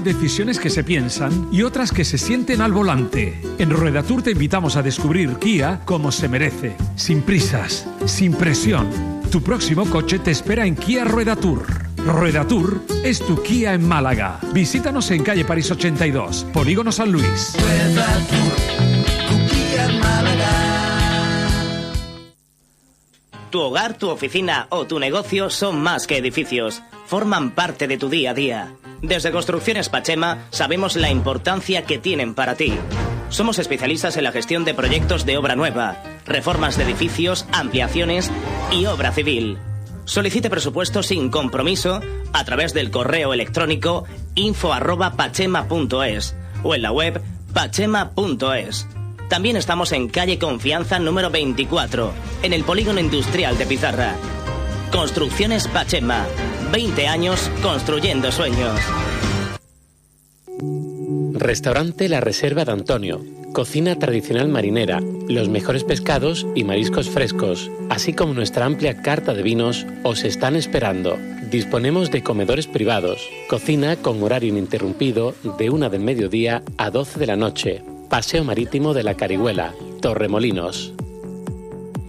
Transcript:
decisiones que se piensan y otras que se sienten al volante. En Rueda Tour te invitamos a descubrir Kia como se merece, sin prisas, sin presión. Tu próximo coche te espera en Kia Rueda Tour. Rueda Tour es tu Kia en Málaga. Visítanos en calle París 82, Polígono San Luis. Rueda Tour, tu Kia en Málaga. Tu hogar, tu oficina o tu negocio son más que edificios. Forman parte de tu día a día. Desde Construcciones Pachema sabemos la importancia que tienen para ti. Somos especialistas en la gestión de proyectos de obra nueva, reformas de edificios, ampliaciones y obra civil. Solicite presupuesto sin compromiso a través del correo electrónico info@pachema.es o en la web pachema.es. También estamos en calle Confianza número 24, en el Polígono Industrial de Pizarra. Construcciones Pachema, 20 años construyendo sueños. Restaurante La Reserva de Antonio. Cocina tradicional marinera, los mejores pescados y mariscos frescos, así como nuestra amplia carta de vinos, os están esperando. Disponemos de comedores privados, cocina con horario ininterrumpido de 1 del mediodía a 12 de la noche. Paseo Marítimo de la Carihuela, Torremolinos.